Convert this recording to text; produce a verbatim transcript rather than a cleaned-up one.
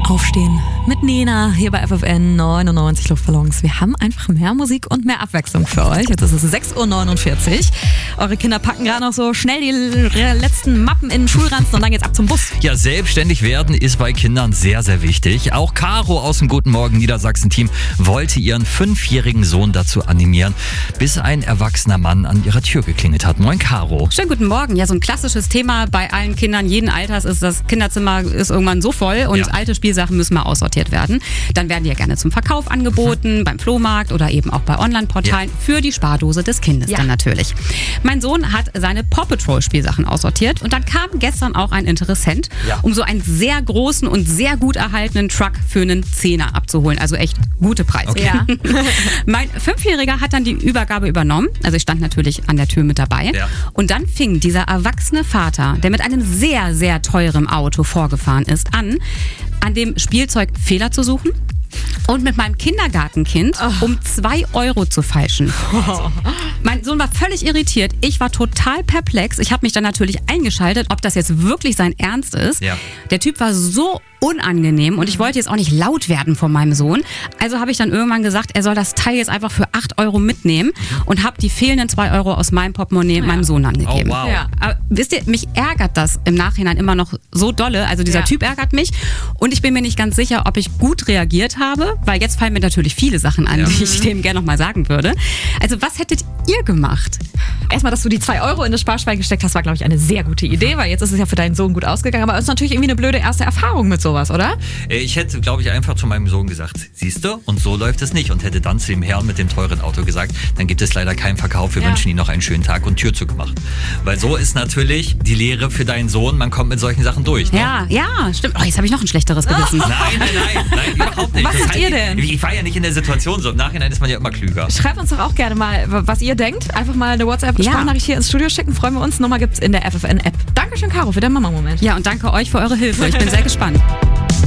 Aufstehen mit Nena hier bei F F N neunundneunzig Luftballons. Wir haben einfach mehr Musik und mehr Abwechslung für euch. Jetzt ist es sechs Uhr neunundvierzig. Eure Kinder packen gerade noch so schnell die letzten Mappen in den Schulranzen und dann geht's ab zum Bus. Ja, selbstständig werden ist bei Kindern sehr, sehr wichtig. Auch Caro aus dem Guten Morgen Niedersachsen-Team wollte ihren fünfjährigen Sohn dazu animieren, bis ein erwachsener Mann an ihrer Tür geklingelt hat. Moin, Caro. Schönen guten Morgen. Ja, so ein klassisches Thema bei allen Kindern jeden Alters ist, das Kinderzimmer ist irgendwann so voll und ja. alte Spielsachen müssen mal aussortiert werden. Dann werden die ja gerne zum Verkauf angeboten, mhm. beim Flohmarkt oder eben auch bei Online-Portalen ja. für die Spardose des Kindes ja. dann natürlich. Mein Sohn hat seine Paw Patrol Spielsachen aussortiert und dann kam gestern auch ein Interessent, ja. um so einen sehr großen und sehr gut erhaltenen Truck für einen Zehner abzuholen. Also echt gute Preise. Okay. Ja. Mein Fünfjähriger hat dann die Übergabe übernommen. Also ich stand natürlich an der Tür mit dabei. Ja. Und dann fing dieser erwachsene Vater, der mit einem sehr, sehr teuren Auto vorgefahren ist, an, an dem Spielzeug Fehler zu suchen und mit meinem Kindergartenkind oh. um zwei Euro zu feilschen. Oh. Mein Sohn war völlig irritiert. Ich war total perplex. Ich habe mich dann natürlich eingeschaltet, ob das jetzt wirklich sein Ernst ist. Ja. Der Typ war so unangenehm und ich wollte jetzt auch nicht laut werden von meinem Sohn. Also habe ich dann irgendwann gesagt, er soll das Teil jetzt einfach für acht Euro mitnehmen und habe die fehlenden zwei Euro aus meinem Portemonnaie ja. meinem Sohn dann gegeben. Oh, wow. ja. Aber wisst ihr, mich ärgert das im Nachhinein immer noch so dolle. Also dieser ja. Typ ärgert mich und ich bin mir nicht ganz sicher, ob ich gut reagiert habe, weil jetzt fallen mir natürlich viele Sachen an, ja. die ich dem gerne nochmal sagen würde. Also was hättet ihr gemacht? Erstmal, dass du die zwei Euro in das Sparschwein gesteckt hast, war, glaube ich, eine sehr gute Idee, weil jetzt ist es ja für deinen Sohn gut ausgegangen. Aber es ist natürlich irgendwie eine blöde erste Erfahrung mit sowas, oder? Ich hätte, glaube ich, einfach zu meinem Sohn gesagt, siehst du, und so läuft es nicht. Und hätte dann zu dem Herrn mit dem teuren Auto gesagt, dann gibt es leider keinen Verkauf, wir ja. wünschen Ihnen noch einen schönen Tag und Tür zugemacht. Weil so ist natürlich die Lehre für deinen Sohn, man kommt mit solchen Sachen durch. Ne? Ja, ja, stimmt. Oh, jetzt habe ich noch ein schlechteres Gewissen. Nein, nein, nein, nein, überhaupt nicht. Was das macht ihr denn? Ich war ja nicht in der Situation so. Im Nachhinein ist man ja immer klüger. Schreibt uns doch auch gerne mal, was ihr denkt. Einfach mal eine WhatsApp-Sprachnachricht ja. hier ins Studio schicken. Freuen wir uns. Nummer gibt's in der F F N-App. Dankeschön, Caro, für den Mama-Moment. Ja, und danke euch für eure Hilfe. Ich bin sehr gespannt.